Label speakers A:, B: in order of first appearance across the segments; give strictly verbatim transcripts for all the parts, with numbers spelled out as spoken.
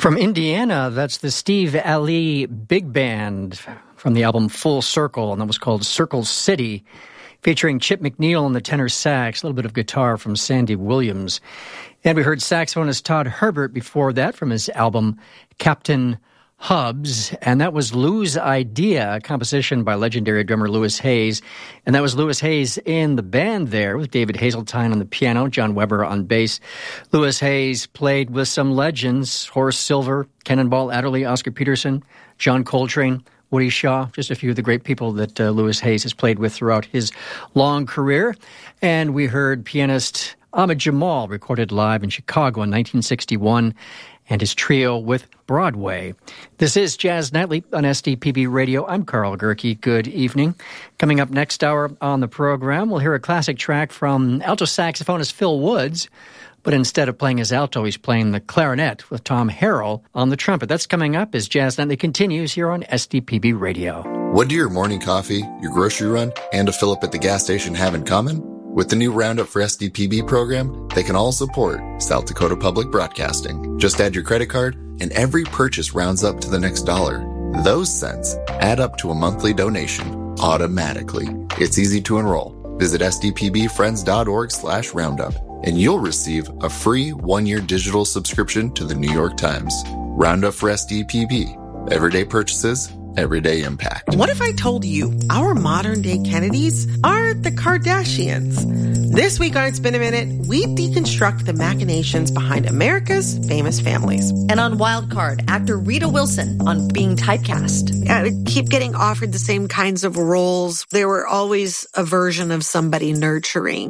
A: From Indiana, that's the Steve Ali Big Band from the album Full Circle, and that was called Circle City, featuring Chip McNeil on the tenor sax, a little bit of guitar from Sandy Williams. And we heard saxophonist Todd Herbert before that from his album Captain Hubs, and that was Lou's Idea, a composition by legendary drummer Louis Hayes. And that was Louis Hayes in the band there with David Hazeltine on the piano, John Weber on bass. Louis Hayes played with some legends, Horace Silver, Cannonball Adderley, Oscar Peterson, John Coltrane, Woody Shaw, just a few of the great people that uh, Louis Hayes has played with throughout his long career. And we heard pianist Ahmad Jamal, recorded live in Chicago in nineteen sixty-one, and his trio with Broadway. This is Jazz Nightly on S D P B Radio. I'm Carl Gerke. Good evening. Coming up next hour on the program, we'll hear a classic track from alto saxophonist Phil Woods, but instead of playing his alto, he's playing the clarinet with Tom Harrell on the trumpet. That's coming up as Jazz Nightly continues here on S D P B Radio.
B: What do your morning coffee, your grocery run, and a fill-up at the gas station have in common? With the new Roundup for S D P B program, they can all support South Dakota Public Broadcasting. Just add your credit card, and every purchase rounds up to the next dollar. Those cents add up to a monthly donation automatically. It's easy to enroll. Visit sdpbfriends.org slash roundup, and you'll receive a free one-year digital subscription to the New York Times. Roundup for S D P B. Everyday purchases, everyday impact.
C: What if I told you our modern-day Kennedys are the Kardashians? This week on It's Been a Minute, we deconstruct the machinations behind America's famous families.
D: And on Wildcard, actor Rita Wilson on being typecast.
E: I would keep getting offered the same kinds of roles. There were always a version of somebody nurturing.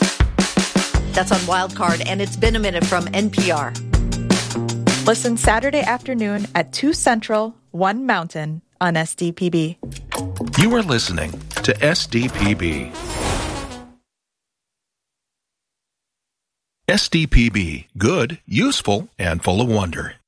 D: That's on Wildcard, and It's Been a Minute from N P R.
F: Listen Saturday afternoon at two Central, one Mountain on S D P B.
G: You are listening to S D P B. S D P B, good, useful, and full of wonder.